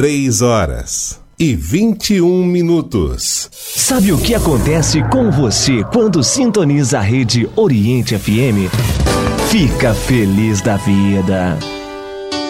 3h21. Sabe o que acontece com você quando sintoniza a rede Oriente FM? Fica feliz da vida.